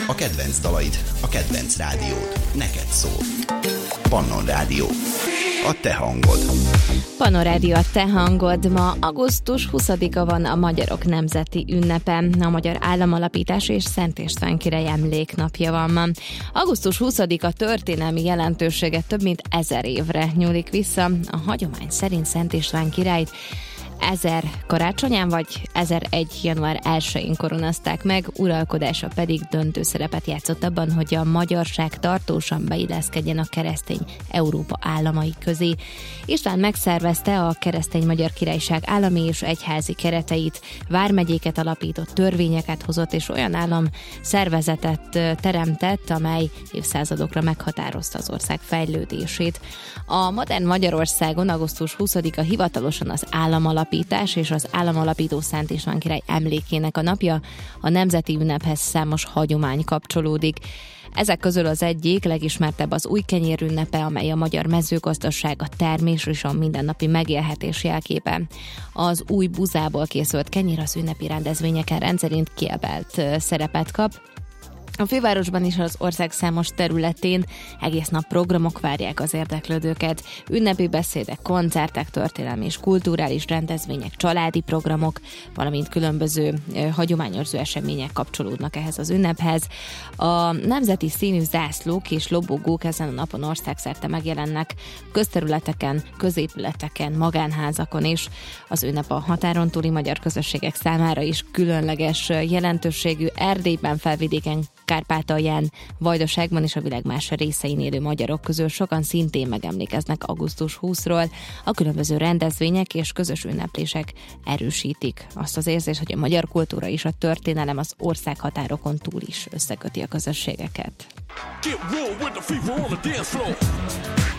A kedvenc dalaid, a kedvenc rádiód, neked szól. Pannon Rádió. A te hangod. Pannon Rádió, a te hangod. Ma augusztus 20-a van, a magyarok nemzeti ünnepe. A magyar államalapítás és Szent István király emléknapja van ma. Augusztus 20-a történelmi jelentősége több mint 1000 évre nyúlik vissza. A hagyomány szerint Szent István királyt 1000 karácsonyán vagy 1001. január 1-én koronázták meg, uralkodása pedig döntő szerepet játszott abban, hogy a magyarság tartósan beilleszkedjen a keresztény Európa államai közé. István megszervezte a keresztény magyar királyság állami és egyházi kereteit, vármegyéket alapított, törvényeket hozott és olyan állam szervezetet teremtett, amely évszázadokra meghatározta az ország fejlődését. A modern Magyarországon augusztus 20-a hivatalosan az államalapítás és az államalapító Szent István király emlékének a napja. A nemzeti ünnephez számos hagyomány kapcsolódik. Ezek közül az egyik legismertebb az új kenyér ünnepe, amely a magyar mezőgazdaság, a termés és a mindennapi megélhetés jelképe. Az új buzából készült kenyér az ünnepi rendezvényeken rendszerint kiemelt szerepet kap. A fővárosban is az ország számos területén egész nap programok várják az érdeklődőket. Ünnepi beszédek, koncertek, történelmi és kulturális rendezvények, családi programok, valamint különböző hagyományos események kapcsolódnak ehhez az ünnephez. A nemzeti színű zászlók és lobogók ezen a napon országszerte megjelennek közterületeken, középületeken, magánházakon is. Az ünnep a határon túli magyar közösségek számára is különleges jelentőségű. Erdélyben, Felvidéken, Kárpátalján, Vajdaságban és a világ más részein élő magyarok közül sokan szintén megemlékeznek augusztus 20-ról. A különböző rendezvények és közös ünneplések erősítik azt az érzést, hogy a magyar kultúra és a történelem az országhatárokon túl is összeköti a közösségeket.